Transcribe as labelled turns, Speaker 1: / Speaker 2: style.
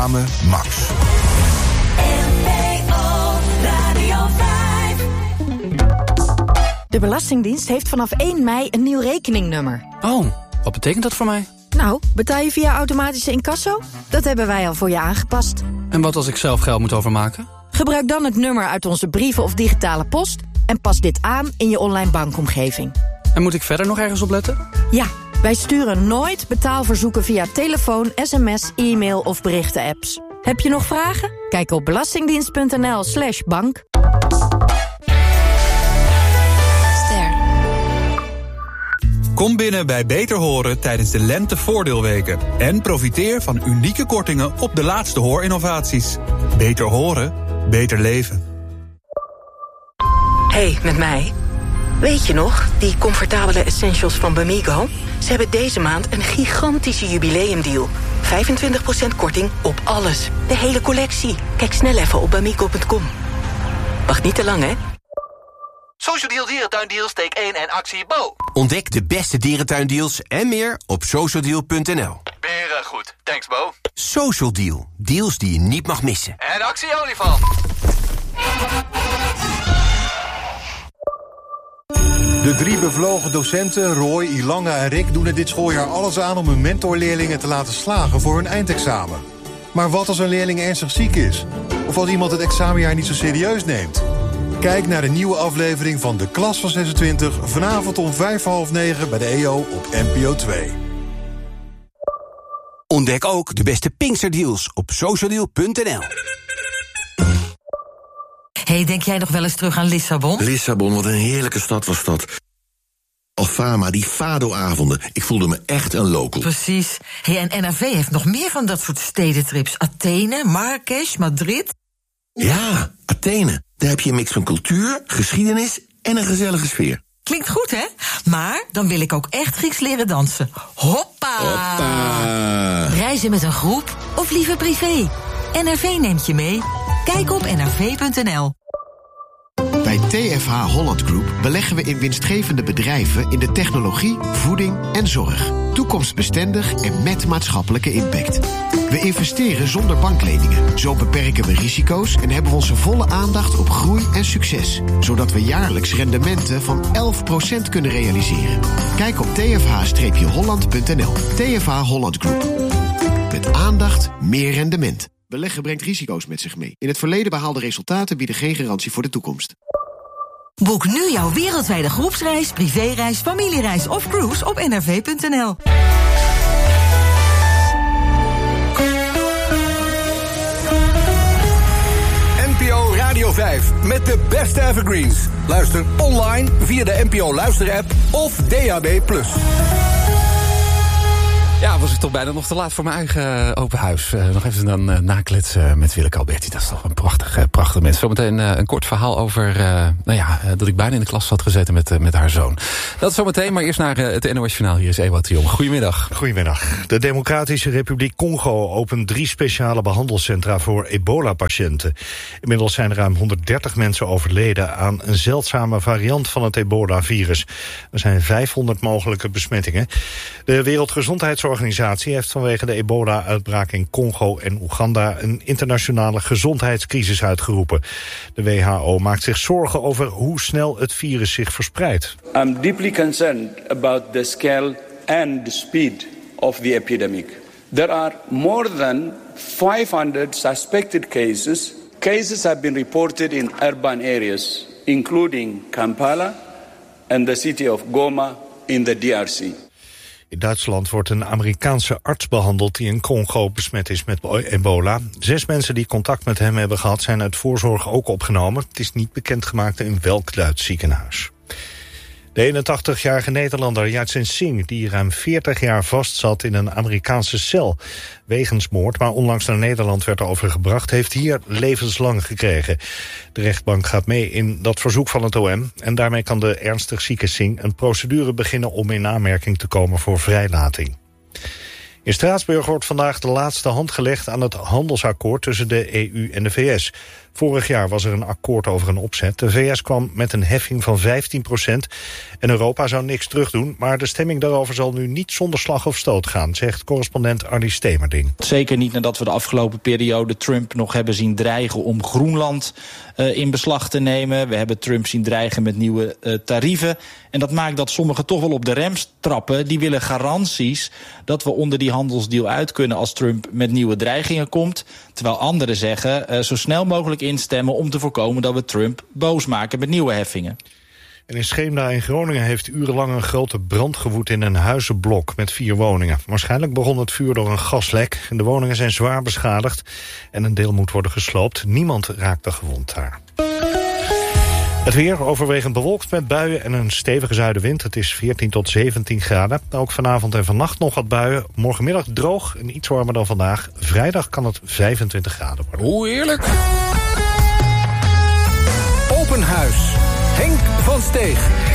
Speaker 1: Samen Max.
Speaker 2: De Belastingdienst heeft vanaf 1 mei een nieuw rekeningnummer.
Speaker 3: Oh, wat betekent dat voor mij?
Speaker 2: Nou, betaal je via automatische incasso? Dat hebben wij al voor je aangepast.
Speaker 3: En wat als ik zelf geld moet overmaken?
Speaker 2: Gebruik dan het nummer uit onze brieven of digitale post en pas dit aan in je online bankomgeving.
Speaker 3: En moet ik verder nog ergens op letten?
Speaker 2: Ja, wij sturen nooit betaalverzoeken via telefoon, sms, e-mail of berichtenapps. Heb je nog vragen? Kijk op belastingdienst.nl/bank.
Speaker 4: Kom binnen bij Beter Horen tijdens de lentevoordeelweken. En profiteer van unieke kortingen op de laatste hoorinnovaties. Beter horen, beter leven.
Speaker 5: Hey, met mij. Weet je nog, die comfortabele essentials van Bamigo? Ze hebben deze maand een gigantische jubileumdeal. 25% korting op alles. De hele collectie. Kijk snel even op bamigo.com. Wacht niet te lang, hè?
Speaker 6: Social Deal Dierentuindeal steek 1 en actie Bo.
Speaker 7: Ontdek de beste dierentuindeals en meer op socialdeal.nl.
Speaker 6: Beren goed. Thanks Bo.
Speaker 7: Social Deal. Deals die je niet mag missen.
Speaker 6: En actie olifant.
Speaker 8: De 3 bevlogen docenten, Roy, Ilanga en Rick, doen er dit schooljaar alles aan om hun mentorleerlingen te laten slagen voor hun eindexamen. Maar wat als een leerling ernstig ziek is? Of als iemand het examenjaar niet zo serieus neemt? Kijk naar de nieuwe aflevering van De Klas van 26... vanavond om 8:55 bij de EO op NPO 2.
Speaker 7: Ontdek ook de beste Pinksterdeals op socialdeal.nl.
Speaker 9: Hey, denk jij nog wel eens terug aan Lissabon?
Speaker 10: Lissabon, wat een heerlijke stad was dat. Alfama, die Fado-avonden. Ik voelde me echt een local.
Speaker 9: Precies. Hey, en NRV heeft nog meer van dat soort stedentrips. Athene, Marrakesh, Madrid.
Speaker 10: Ja, Athene. Daar heb je een mix van cultuur, geschiedenis en een gezellige sfeer.
Speaker 9: Klinkt goed, hè? Maar dan wil ik ook echt Grieks leren dansen. Hoppa!
Speaker 10: Hoppa!
Speaker 9: Reizen met een groep of liever privé? NRV neemt je mee. Kijk op nrv.nl.
Speaker 11: Bij TFH Holland Group beleggen we in winstgevende bedrijven in de technologie, voeding en zorg. Toekomstbestendig en met maatschappelijke impact. We investeren zonder bankleningen. Zo beperken we risico's en hebben we onze volle aandacht op groei en succes. Zodat we jaarlijks rendementen van 11% kunnen realiseren. Kijk op tfh-holland.nl. TFH Holland Group. Met aandacht meer rendement. Beleggen brengt risico's met zich mee. In het verleden behaalde resultaten bieden geen garantie voor de toekomst.
Speaker 9: Boek nu jouw wereldwijde groepsreis, privéreis, familiereis of cruise op nrv.nl.
Speaker 12: NPO Radio 5 met de beste evergreens. Luister online via de NPO Luisterapp of DAB+.
Speaker 3: Ja, was ik toch bijna nog te laat voor mijn eigen open huis. Nog even dan nakletsen met Willeke Alberti. Dat is toch een prachtig mens. Zometeen een kort verhaal over dat ik bijna in de klas had gezeten met haar zoon. Dat zometeen, maar eerst naar het NOS-journaal. Hier is Ewout de Jong. Goedemiddag.
Speaker 13: Goedemiddag. De Democratische Republiek Congo opent 3 speciale behandelcentra voor ebola-patiënten. Inmiddels zijn er ruim 130 mensen overleden aan een zeldzame variant van het ebola-virus. Er zijn 500 mogelijke besmettingen. De Wereldgezondheidsorganisatie heeft vanwege de ebola-uitbraak in Congo en Oeganda een internationale gezondheidscrisis uitgeroepen. De WHO maakt zich zorgen over hoe snel het virus zich verspreidt.
Speaker 14: I'm deeply concerned about the scale and the speed of the epidemic. There are more than 500 suspected cases. Cases have been reported in urban areas, including Kampala and the city of Goma in the DRC.
Speaker 13: In Duitsland wordt een Amerikaanse arts behandeld die in Congo besmet is met ebola. 6 mensen die contact met hem hebben gehad zijn uit voorzorg ook opgenomen. Het is niet bekendgemaakt in welk Duits ziekenhuis. De 81-jarige Nederlander Yatsen Singh, die ruim 40 jaar vastzat in een Amerikaanse cel wegens moord, maar onlangs naar Nederland werd overgebracht, heeft hier levenslang gekregen. De rechtbank gaat mee in dat verzoek van het OM en daarmee kan de ernstig zieke Singh een procedure beginnen om in aanmerking te komen voor vrijlating. In Straatsburg wordt vandaag de laatste hand gelegd aan het handelsakkoord tussen de EU en de VS. Vorig jaar was er een akkoord over een opzet. De VS kwam met een heffing van 15% en Europa zou niks terugdoen. Maar de stemming daarover zal nu niet zonder slag of stoot gaan, zegt correspondent Arnie Stemerding.
Speaker 1: Zeker niet nadat we de afgelopen periode Trump nog hebben zien dreigen om Groenland in beslag te nemen. We hebben Trump zien dreigen met nieuwe tarieven. En dat maakt dat sommigen toch wel op de rem trappen. Die willen garanties dat we onder die handelsdeal uit kunnen als Trump met nieuwe dreigingen komt. Terwijl anderen zeggen zo snel mogelijk instemmen om te voorkomen dat we Trump boos maken met nieuwe heffingen.
Speaker 13: En in Scheemda in Groningen heeft urenlang een grote brand gewoed in een huizenblok met 4 woningen. Waarschijnlijk begon het vuur door een gaslek. De woningen zijn zwaar beschadigd en een deel moet worden gesloopt. Niemand raakte gewond daar. Het weer overwegend bewolkt met buien en een stevige zuidenwind. Het is 14 tot 17 graden. Ook vanavond en vannacht nog wat buien. Morgenmiddag droog en iets warmer dan vandaag. Vrijdag kan het 25 graden worden.
Speaker 3: Hoe heerlijk!
Speaker 12: Open Huis. Henk van Steeg.